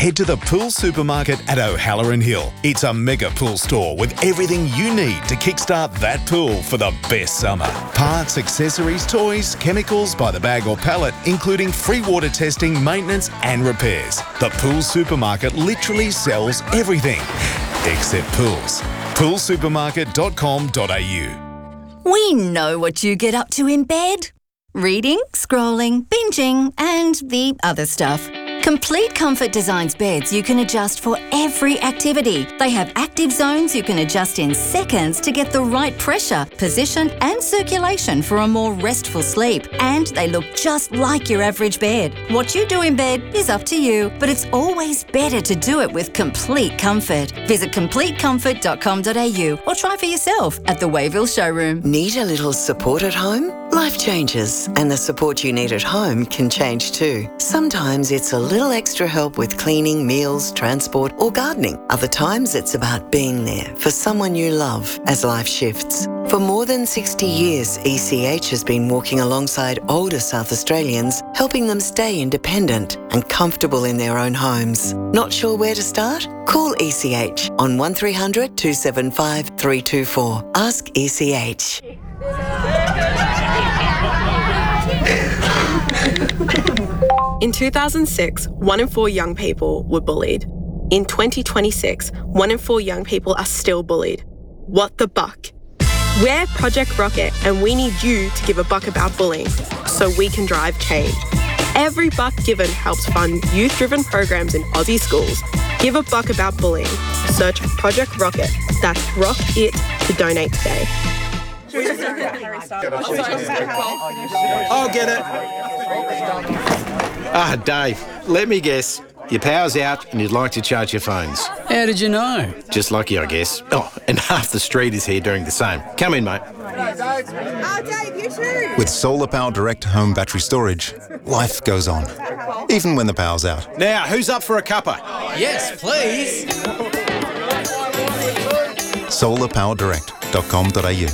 head to the Pool Supermarket at O'Halloran Hill. It's a mega pool store with everything you need to kickstart that pool for the best summer. Parts, accessories, toys, chemicals by the bag or pallet, including free water testing, maintenance and repairs. The Pool Supermarket literally sells everything except pools. poolsupermarket.com.au. We know what you get up to in bed. Reading, scrolling, binging, and the other stuff. Complete Comfort designs beds you can adjust for every activity. They have active zones you can adjust in seconds to get the right pressure, position, and circulation for a more restful sleep. And they look just like your average bed. What you do in bed is up to you, but it's always better to do it with Complete Comfort. Visit CompleteComfort.com.au or try for yourself at the Wayville showroom. Need a little support at home? Life changes, and the support you need at home can change too. Sometimes it's a little extra help with cleaning, meals, transport, or gardening. Other times it's about being there for someone you love as life shifts. For more than 60 years, ECH has been walking alongside older South Australians, helping them stay independent and comfortable in their own homes. Not sure where to start? Call ECH on 1300 275 324. Ask ECH. In 2006, 1 in 4 young people were bullied. In 2026, 1 in 4 young people are still bullied. What the buck? We're Project Rocket, and we need you to give a buck about bullying so we can drive change. Every buck given helps fund youth-driven programs in Aussie schools. Give a buck about bullying. Search Project Rocket. That's Rock It to donate today. I'll get it. Dave, let me guess. Your power's out and you'd like to charge your phones. How did you know? Just lucky, I guess. Oh, and half the street is here doing the same. Come in, mate. Dave, you too. With Solar Power Direct home battery storage, life goes on, even when the power's out. Now, who's up for a cuppa? Yes, please. solarpowerdirect.com.au.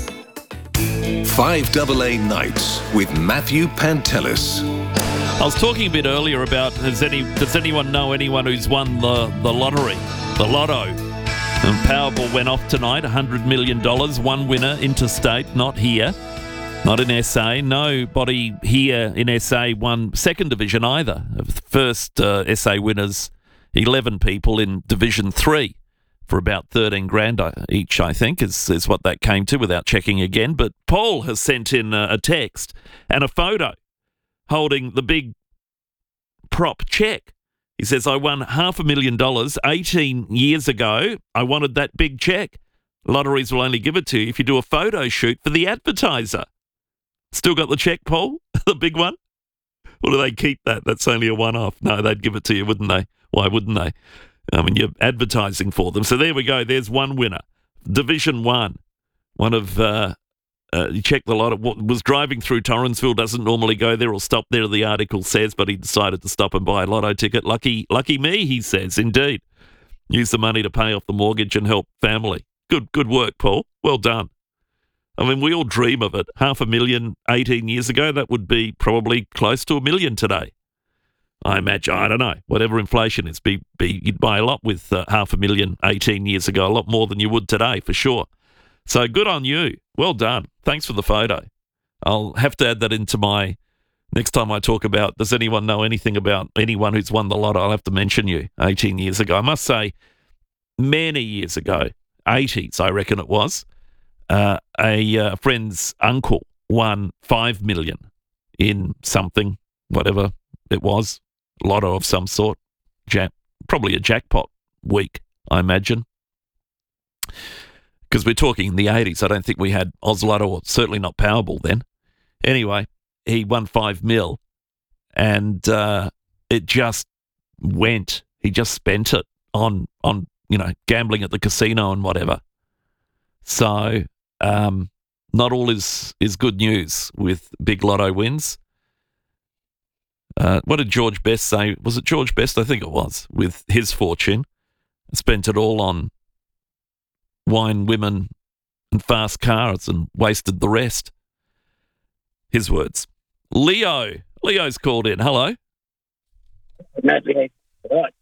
5AA Nights with Matthew Pantelis. I was talking a bit earlier about does anyone know anyone who's won the lottery, the lotto? And Powerball went off tonight, $100 million. One winner, interstate, not here, not in SA. Nobody here in SA won second division either. First SA winners, 11 people in Division 3 for about 13 grand each, I think, is what that came to without checking again. But Paul has sent in a text and a photo holding the big prop check. He says, I won $500,000 18 years ago. I wanted that big check. Lotteries will only give it to you if you do a photo shoot for the advertiser. Still got the check, Paul? The big one? Or do they keep that? That's only a one-off. No, they'd give it to you, wouldn't they? Why wouldn't they? I mean, you're advertising for them. So there we go. There's one winner. Division 1. One of... you check the lot of what was driving through Torrensville, doesn't normally go there or stop there, the article says, but he decided to stop and buy a lotto ticket. Lucky me, he says, indeed. Use the money to pay off the mortgage and help family. Good work, Paul. Well done. I mean, we all dream of it. 500,000 18 years ago, that would be probably close to $1 million today. I imagine, I don't know, whatever inflation is, you'd buy a lot with 500,000 18 years ago, a lot more than you would today, for sure. So good on you. Well done. Thanks for the photo. I'll have to add that into my next time I talk about, does anyone know anything about anyone who's won the lotto? I'll have to mention you 18 years ago. I must say, many years ago, 80s, I reckon it was, a friend's uncle won $5 million in something, whatever it was, lotto of some sort, probably a jackpot week, I imagine. Because we're talking in the 80s. I don't think we had Oz Lotto, or certainly not Powerball then. Anyway, he won $5 million, and it just went. He just spent it on gambling at the casino and whatever. So not all is good news with big lotto wins. What did George Best say? Was it George Best? I think it was. With his fortune, spent it all on wine, women, and fast cars, and wasted the rest. His words. Leo's called in. Hello. Right.